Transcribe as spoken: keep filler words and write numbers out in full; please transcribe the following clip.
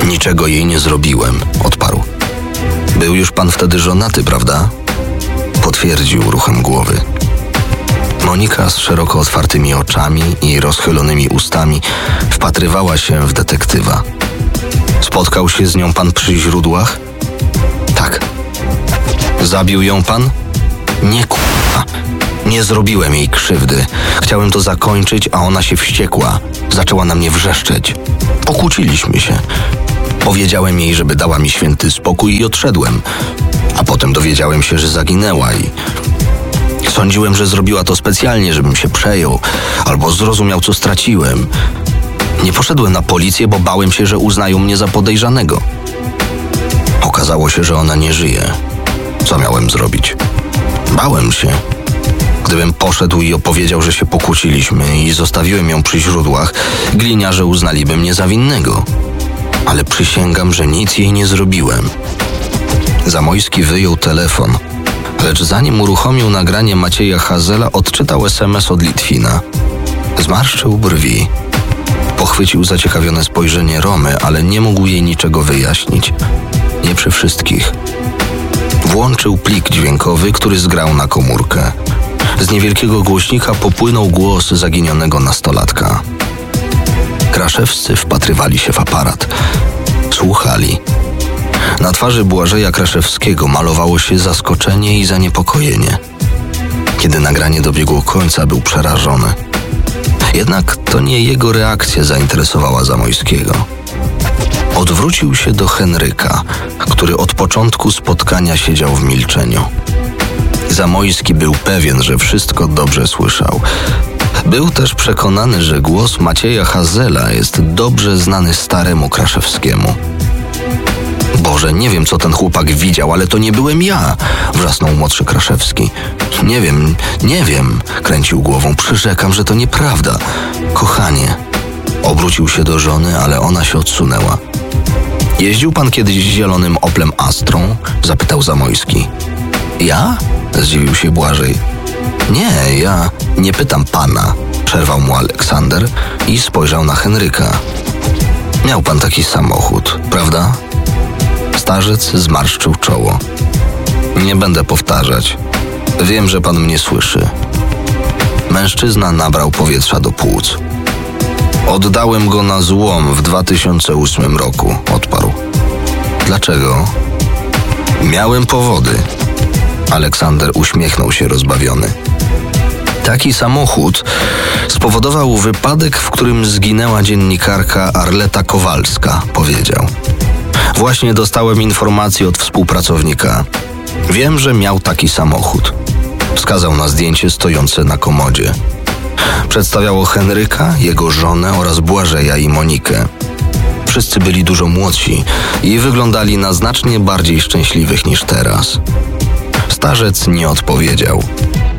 Niczego jej nie zrobiłem, odparł. Był już pan wtedy żonaty, prawda? Potwierdził ruchem głowy. Monika z szeroko otwartymi oczami i rozchylonymi ustami wpatrywała się w detektywa. Spotkał się z nią pan przy źródłach? Tak. Zabił ją pan? Nie, k***a. Nie zrobiłem jej krzywdy. Chciałem to zakończyć, a ona się wściekła. Zaczęła na mnie wrzeszczeć. Pokłóciliśmy się. Powiedziałem jej, żeby dała mi święty spokój i odszedłem. A potem dowiedziałem się, że zaginęła i... Sądziłem, że zrobiła to specjalnie, żebym się przejął, albo zrozumiał, co straciłem. Nie poszedłem na policję, bo bałem się, że uznają mnie za podejrzanego. Okazało się, że ona nie żyje. Co miałem zrobić? Bałem się. Gdybym poszedł i opowiedział, że się pokłóciliśmy i zostawiłem ją przy źródłach, gliniarze uznaliby mnie za winnego. Ale przysięgam, że nic jej nie zrobiłem. Zamojski wyjął telefon, lecz zanim uruchomił nagranie Macieja Hazela, odczytał es em es od Litwina. Zmarszczył brwi. Pochwycił zaciekawione spojrzenie Romy, ale nie mógł jej niczego wyjaśnić. Nie przy wszystkich. Włączył plik dźwiękowy, który zgrał na komórkę. Z niewielkiego głośnika popłynął głos zaginionego nastolatka. Kraszewscy wpatrywali się w aparat. Słuchali. Na twarzy Błażeja Kraszewskiego malowało się zaskoczenie i zaniepokojenie. Kiedy nagranie dobiegło końca, był przerażony. Jednak to nie jego reakcja zainteresowała Zamojskiego. Odwrócił się do Henryka, który od początku spotkania siedział w milczeniu. Zamojski był pewien, że wszystko dobrze słyszał. Był też przekonany, że głos Macieja Hazela jest dobrze znany staremu Kraszewskiemu. Boże, nie wiem, co ten chłopak widział, ale to nie byłem ja, wrzasnął młodszy Kraszewski. Nie wiem, nie wiem, kręcił głową. Przyrzekam, że to nieprawda. Kochanie. Obrócił się do żony, ale ona się odsunęła. Jeździł pan kiedyś zielonym Oplem Astrą? Zapytał Zamojski. Ja? Zdziwił się Błażej. Nie, ja nie pytam pana, przerwał mu Aleksander i spojrzał na Henryka. Miał pan taki samochód, prawda? Starzec zmarszczył czoło. Nie będę powtarzać. Wiem, że pan mnie słyszy. Mężczyzna nabrał powietrza do płuc. Oddałem go na złom w dwa tysiące ósmym roku, odparł. Dlaczego? Miałem powody. Aleksander uśmiechnął się rozbawiony. Taki samochód spowodował wypadek, w którym zginęła dziennikarka Arleta Kowalska, powiedział. Właśnie dostałem informację od współpracownika. Wiem, że miał taki samochód. Wskazał na zdjęcie stojące na komodzie. Przedstawiało Henryka, jego żonę oraz Błażeja i Monikę. Wszyscy byli dużo młodsi i wyglądali na znacznie bardziej szczęśliwych niż teraz. Starzec nie odpowiedział.